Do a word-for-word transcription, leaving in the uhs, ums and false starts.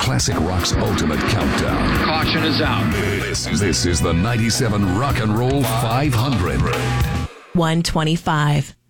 Classic Rock's ultimate countdown. Caution is out. This is, this is the ninety-seven Rock and Roll five hundred. one twenty-five.